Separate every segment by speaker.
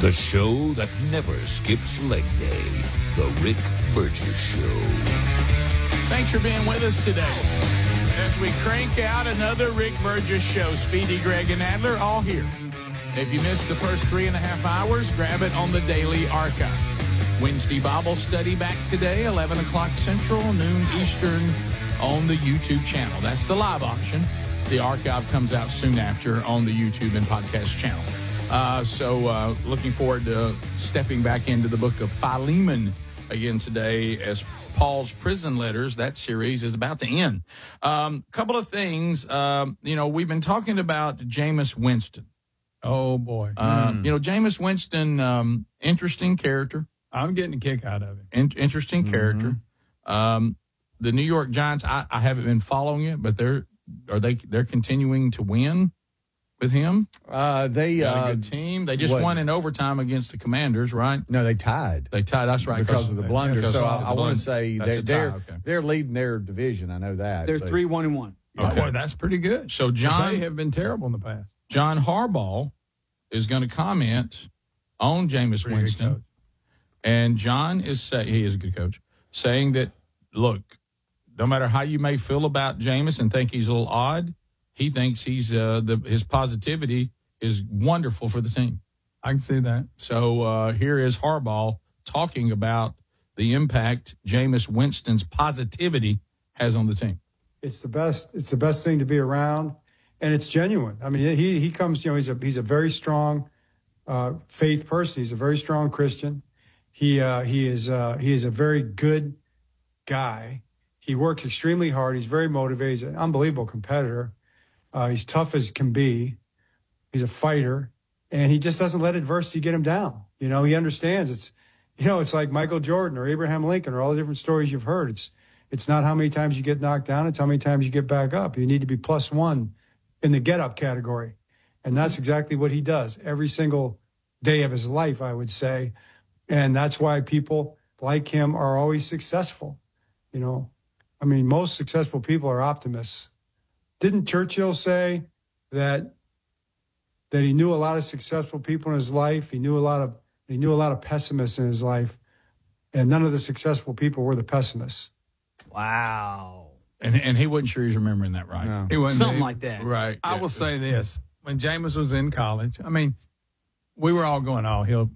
Speaker 1: The show that never skips leg day. The Rick Burgess Show.
Speaker 2: Thanks for being with us today. As we crank out another Rick Burgess Show, Speedy, Greg, and Adler, all here. If you missed the first 3.5 hours, grab it on the Daily Archive. Wednesday Bible study back today, 11 o'clock Central, noon Eastern on the YouTube channel. That's the live option. The archive comes out soon after on the YouTube and podcast channel. So looking forward to stepping back into the book of Philemon again today as Paul's prison letters. That series is about to end. Couple of things. We've been talking about Jameis Winston.
Speaker 3: Oh, boy.
Speaker 2: Jameis Winston, interesting character.
Speaker 3: I'm getting a kick out of it.
Speaker 2: Interesting character. The New York Giants, I haven't been following it, but they're continuing to win with him.
Speaker 4: They
Speaker 2: got a good team. They just won in overtime against the Commanders, right?
Speaker 4: No, they tied.
Speaker 2: That's right.
Speaker 4: Because of the blunder. So I want to say they're leading their division. I know that.
Speaker 5: They're 3-1-1.
Speaker 3: Okay, boy, that's pretty good.
Speaker 2: So
Speaker 3: they have been terrible in the past.
Speaker 2: John Harbaugh is going to comment on Jameis Winston. And John he is a good coach, saying that, look, no matter how you may feel about Jameis and think he's a little odd, he thinks his positivity is wonderful for the team.
Speaker 3: I can see that.
Speaker 2: So here is Harbaugh talking about the impact Jameis Winston's positivity has on the team.
Speaker 6: It's the best. It's the best thing to be around, and it's genuine. I mean, he comes. He's a very strong faith person. He's a very strong Christian. He is a very good guy. He works extremely hard. He's very motivated. He's an unbelievable competitor. He's tough as can be. He's a fighter, and he just doesn't let adversity get him down. He understands it's like Michael Jordan or Abraham Lincoln or all the different stories you've heard. It's not how many times you get knocked down. It's how many times you get back up. You need to be +1 in the get up category. And that's exactly what he does every single day of his life, I would say. And that's why people like him are always successful. Most successful people are optimists. Didn't Churchill say that he knew a lot of successful people in his life? He knew a lot of pessimists in his life, and none of the successful people were the pessimists.
Speaker 5: Wow.
Speaker 2: And he wasn't sure he's remembering that right.
Speaker 3: No. He wasn't
Speaker 5: something like that.
Speaker 2: Right.
Speaker 3: I will say this: when Jameis was in college, we were all going, "Oh, he'll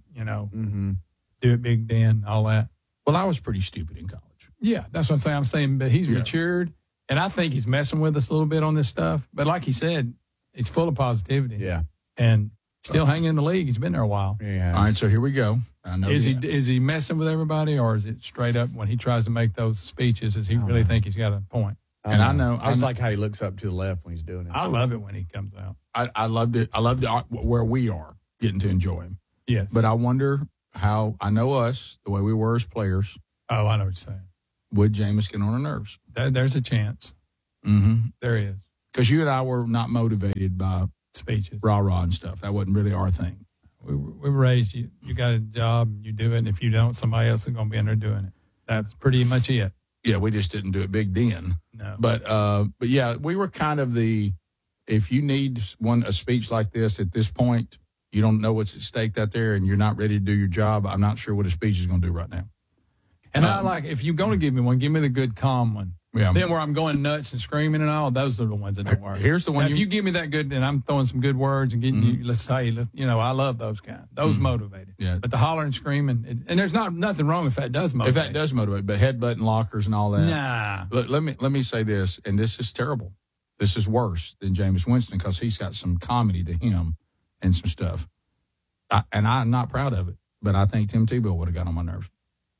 Speaker 3: do it Big Ben, all that."
Speaker 2: Well, I was pretty stupid in college.
Speaker 3: Yeah, that's what I'm saying. But he's matured. And I think he's messing with us a little bit on this stuff. But like he said, it's full of positivity.
Speaker 4: Yeah.
Speaker 3: And still hanging in the league. He's been there a while.
Speaker 4: Yeah.
Speaker 2: All right, so here we go. I know
Speaker 3: is he messing with everybody, or is it straight up when he tries to make those speeches, does he really think he's got a point?
Speaker 2: And I know.
Speaker 4: I like how he looks up to the left when he's doing it.
Speaker 3: I love it when he comes out.
Speaker 2: I loved it. I loved it where we are getting to enjoy him.
Speaker 3: Yes.
Speaker 2: But I wonder how, I know us, the way we were as players.
Speaker 3: Oh, I know what you're saying.
Speaker 2: Would Jameis get on our nerves?
Speaker 3: There's a chance.
Speaker 2: Mm-hmm.
Speaker 3: There is.
Speaker 2: Because you and I were not motivated by
Speaker 3: speeches,
Speaker 2: rah-rah and stuff. That wasn't really our thing.
Speaker 3: We were raised, you got a job, you do it, and if you don't, somebody else is going to be in there doing it. That's pretty much it.
Speaker 2: Yeah, we just didn't do it big then.
Speaker 3: No.
Speaker 2: But yeah, we were kind of if you need a speech like this at this point, you don't know what's at stake out there, and you're not ready to do your job, I'm not sure what a speech is going to do right now.
Speaker 3: And if you're going to give me one, give me the good, calm one.
Speaker 2: Yeah.
Speaker 3: Then where I'm going nuts and screaming and all, those are the ones that don't work.
Speaker 2: Here's the one.
Speaker 3: Now, if you give me that good, and I'm throwing some good words and getting you, let's say, I love those kind. Those motivated.
Speaker 2: Yeah.
Speaker 3: But the hollering and screaming, and there's nothing wrong if that does motivate.
Speaker 2: If that does motivate, but headbutting lockers and all that.
Speaker 3: Nah.
Speaker 2: Let me say this, and this is terrible. This is worse than Jameis Winston because he's got some comedy to him and some stuff. And I'm not proud of it, but I think Tim Tebow would have got on my nerves.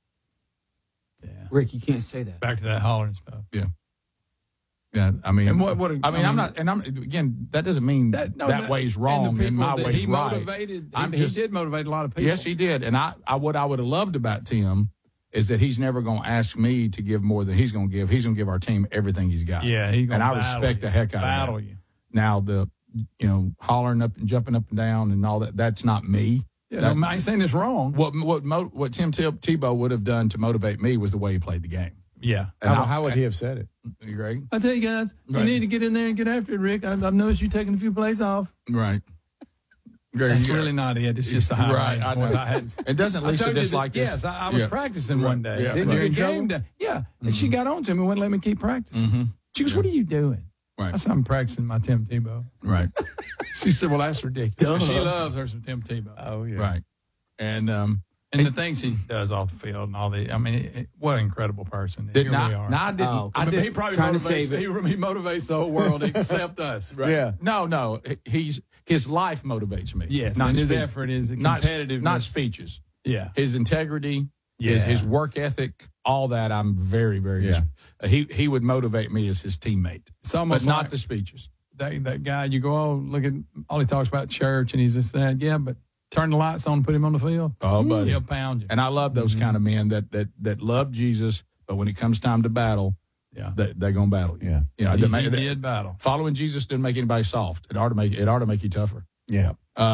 Speaker 3: Yeah.
Speaker 5: Rick, you can't say that.
Speaker 3: Back to that hollering stuff.
Speaker 2: Yeah. Yeah, I mean,
Speaker 3: and
Speaker 2: again, that doesn't mean that way's wrong and my way's right.
Speaker 3: He did motivate a lot of people.
Speaker 2: Yes, he did. And what I would have loved about Tim is that he's never going to ask me to give more than he's going to give. He's going to give our team everything he's got.
Speaker 3: Yeah, he's going to
Speaker 2: I respect the heck out of that.
Speaker 3: You.
Speaker 2: Now, hollering up and jumping up and down and all that, that's not me.
Speaker 3: Yeah, I ain't saying this wrong.
Speaker 2: What Tim Tebow would have done to motivate me was the way he played the game.
Speaker 3: Yeah.
Speaker 4: How would he have said it?
Speaker 2: Greg?
Speaker 3: I tell you guys, you need to get in there and get after it, Rick. I've noticed you taking a few plays off.
Speaker 2: Right.
Speaker 3: That's really not it. It's just the highlight.
Speaker 2: Right. And doesn't Lisa dislike this?
Speaker 3: Yes, I was practicing one day.
Speaker 2: Yeah.
Speaker 3: During game day. Yeah. And she got on to me and wouldn't let me keep practicing. She goes, what are you doing?
Speaker 2: Right.
Speaker 3: I said, I'm practicing my Tim Tebow.
Speaker 2: Right. She said, well, that's ridiculous.
Speaker 3: She loves her some Tim Tebow.
Speaker 4: Oh, yeah.
Speaker 2: Right. And
Speaker 3: the things he does off the field and all the, I mean, what an incredible person.
Speaker 2: He probably
Speaker 3: probably
Speaker 5: trying to save it.
Speaker 3: He motivates the whole world except us.
Speaker 2: Right? Yeah. No. His life motivates me.
Speaker 3: Yes.
Speaker 2: Not
Speaker 3: his effort is competitiveness.
Speaker 2: Not speeches.
Speaker 3: Yeah.
Speaker 2: His integrity, his work ethic, all that. I'm very, very. He would motivate me as his teammate.
Speaker 3: It's almost
Speaker 2: but not the speeches.
Speaker 3: That guy, you go, oh, look at all he talks about church and he's just that. Yeah, but turn the lights on, put him on the field.
Speaker 2: Oh, buddy.
Speaker 3: He'll pound you.
Speaker 2: And I love those kind of men that love Jesus, but when it comes time to battle, they're going to battle you.
Speaker 4: Yeah.
Speaker 2: You know,
Speaker 3: he did battle.
Speaker 2: Following Jesus didn't make anybody soft. It ought to make you tougher.
Speaker 4: Yeah.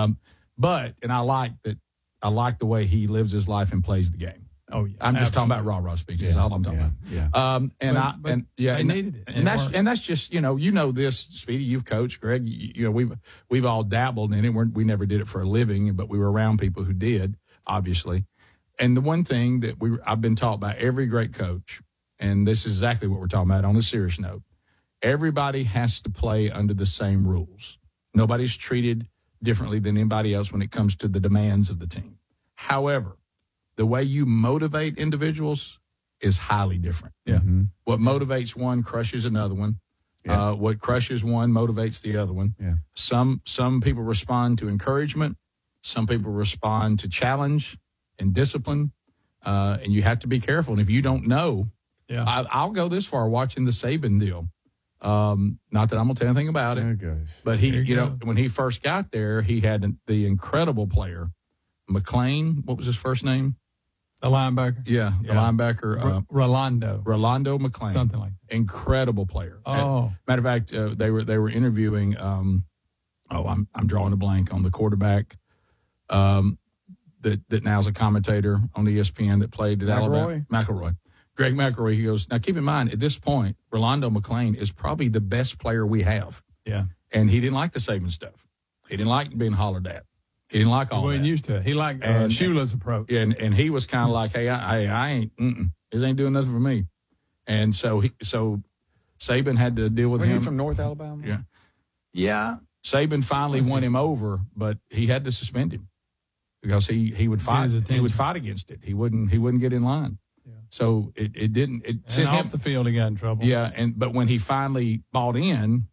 Speaker 2: But I like the way he lives his life and plays the game.
Speaker 3: Oh yeah.
Speaker 2: I'm just talking about raw speeches. That's all I'm talking about.
Speaker 3: Yeah. They needed it.
Speaker 2: And that's just, you know this, Speedy, you've coached, Greg, you know, we've all dabbled in it. We never did it for a living, but we were around people who did, obviously. And the one thing that I've been taught by every great coach, and this is exactly what we're talking about on a serious note, everybody has to play under the same rules. Nobody's treated differently than anybody else when it comes to the demands of the team. However, the way you motivate individuals is highly different.
Speaker 3: Yeah.
Speaker 4: Mm-hmm.
Speaker 2: What motivates one crushes another one. Yeah. What crushes one motivates the other one.
Speaker 4: Yeah.
Speaker 2: Some people respond to encouragement. Some people respond to challenge and discipline. And you have to be careful. And if you don't know, I'll go this far watching the Saban deal. Not that I'm going to tell anything about it. But when he first got there, he had the incredible player, McClain. What was his first name?
Speaker 3: The linebacker?
Speaker 2: Yeah, the linebacker.
Speaker 3: Rolando
Speaker 2: McClain.
Speaker 3: Something like that. Incredible
Speaker 2: player.
Speaker 3: Oh.
Speaker 2: Matter of fact, they were interviewing, I'm drawing a blank on the quarterback that now's a commentator on ESPN that played at Alabama. McElroy. Greg McElroy, he goes, now keep in mind, at this point, Rolando McClain is probably the best player we have.
Speaker 3: Yeah.
Speaker 2: And he didn't like the Saban stuff. He didn't like being hollered at. He didn't like all that. He wasn't
Speaker 3: used to it. He liked Shula's approach.
Speaker 2: And he was kind of like, hey, I ain't, this ain't doing nothing for me. And so Saban had to deal with him.
Speaker 4: Are you from North Alabama?
Speaker 2: Yeah. Yeah. Saban finally won him over, but he had to suspend him because he would fight. He would fight against it. He wouldn't get in line. Yeah. So it didn't. It
Speaker 3: sent him off the field. He got in trouble.
Speaker 2: Yeah. But when he finally bought in,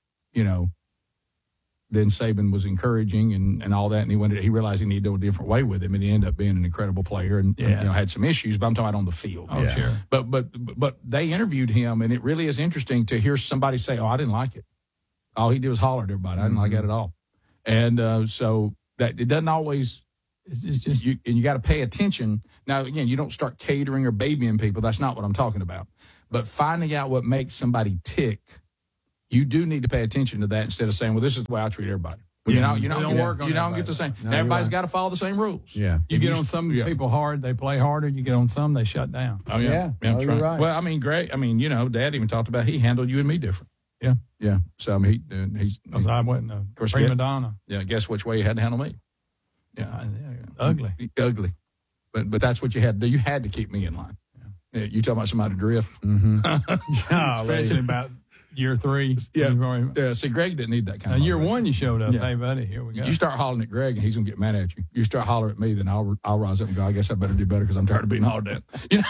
Speaker 2: then Saban was encouraging and all that, and he realized he needed to go a different way with him, and he ended up being an incredible player and had some issues. But I'm talking about on the field.
Speaker 3: Oh, sure.
Speaker 2: But they interviewed him, and it really is interesting to hear somebody say, "Oh, I didn't like it. All he did was holler at everybody. I didn't like that at all." And so that it doesn't always. It's just you got to pay attention. Now, again, you don't start catering or babying people. That's not what I'm talking about. But finding out what makes somebody tick. You do need to pay attention to that instead of saying, well, this is the way I treat everybody. Well, you don't get the same. No, everybody's got to follow the same rules.
Speaker 4: Yeah.
Speaker 3: You get on some people hard, they play harder. You get on some, they shut down.
Speaker 2: Oh, yeah. That's right. Well, I mean, Greg, Dad even talked about he handled you and me different.
Speaker 3: Yeah.
Speaker 2: Yeah. So, I mean, he's.
Speaker 3: Because I wasn't a prima donna.
Speaker 2: Yeah. Guess which way you had to handle me? Yeah.
Speaker 3: Ugly.
Speaker 2: Ugly. But that's what you had to do. You had to keep me in line. Yeah. You talking about somebody drift?
Speaker 3: Especially about year 3.
Speaker 2: Yeah. See, Greg didn't need that kind of
Speaker 3: year 1, you showed up. Yeah. Hey, buddy, here we go.
Speaker 2: You start hollering at Greg, and he's going to get mad at you. You start hollering at me, then I'll rise up and go, I guess I better do better because I'm tired of being hollered at.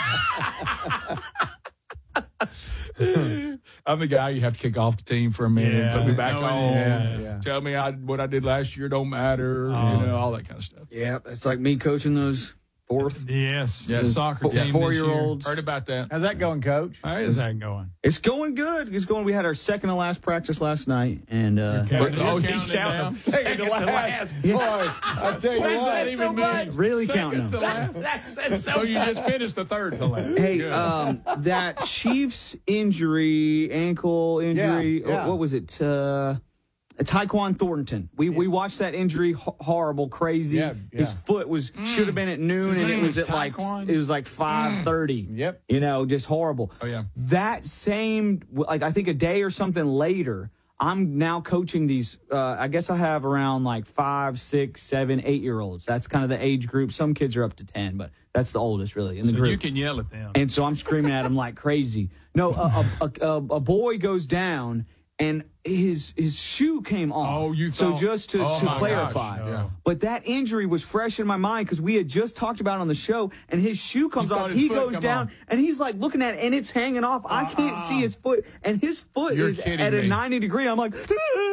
Speaker 2: I'm the guy you have to kick off the team for a minute, put me back on. Tell me what I did last year don't matter, all that kind of stuff.
Speaker 5: Yeah, it's like me coaching those fourth.
Speaker 3: Yes. Soccer team.
Speaker 5: 4-year-olds.
Speaker 2: Heard about that.
Speaker 4: How's that going, Coach?
Speaker 3: How is that going?
Speaker 5: It's going good. It's going. We had our second to last practice last night, and
Speaker 3: he's counting.
Speaker 5: Second to last.
Speaker 4: Boy, I tell you what,
Speaker 5: even means really counting them.
Speaker 2: So you just finished the third to last.
Speaker 5: Hey, that Chiefs ankle injury. What was it? Tyquan Thornton. We watched that injury, horrible, crazy. Yeah. His foot should have been at noon, and it was at
Speaker 3: Tyquan?
Speaker 5: it was like 5:30.
Speaker 4: Yep.
Speaker 5: Just horrible.
Speaker 2: Oh yeah.
Speaker 5: That same, I think a day or something later, I'm now coaching these. I guess I have around like 5, 6, 7, 8-year-olds. That's kind of the age group. Some kids are up to 10, but that's the oldest really in the group.
Speaker 3: You can yell at them.
Speaker 5: And so I'm screaming at them like crazy. No, a boy goes down and his shoe came off.
Speaker 3: Oh, you thought,
Speaker 5: so just to clarify.
Speaker 3: Gosh, no.
Speaker 5: But that injury was fresh in my mind because we had just talked about it on the show, and his shoe comes off. He goes down, and he's like looking at it, and it's hanging off. I can't see his foot, and his foot is at a 90 degree. I'm like,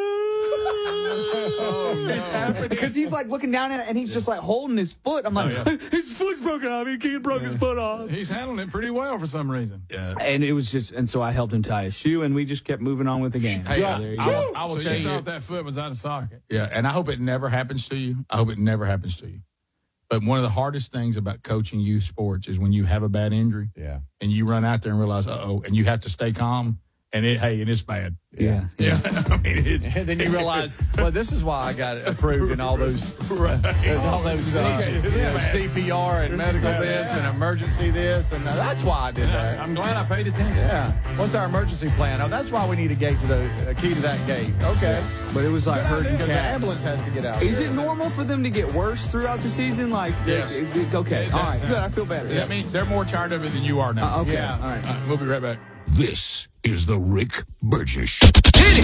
Speaker 5: it's happening. Because he's like looking down at it, and he's just like holding his foot. I'm like, his foot's broken off. He broke his foot off.
Speaker 3: He's handling it pretty well for some reason.
Speaker 5: Yeah. And it was just, and so I helped him tie his shoe, and we just kept moving on with the game.
Speaker 2: Hey,
Speaker 3: I will tell you, thought that foot was out of socket.
Speaker 2: Yeah, and I hope it never happens to you. But one of the hardest things about coaching youth sports is when you have a bad injury, and you run out there and realize, and you have to stay calm, and it's bad.
Speaker 5: Yeah.
Speaker 2: I mean,
Speaker 4: and then you realize, well, this is why I got it approved in all those, CPR and medical this and emergency this, and that's why I did that.
Speaker 3: I'm glad I paid attention.
Speaker 4: Yeah. What's our emergency plan? Oh, that's why we need a key to that gate. Okay.
Speaker 5: But it was like hurting cats.
Speaker 4: The ambulance has to get out.
Speaker 5: Is it normal for them to get worse throughout the season? Like,
Speaker 2: yes.
Speaker 5: Okay. All right. Good. I feel better.
Speaker 2: Yeah. I mean, they're more tired of it than you are now.
Speaker 5: Okay.
Speaker 2: Yeah.
Speaker 5: All right.
Speaker 2: We'll be right back.
Speaker 1: This is the Rick Burgess Show.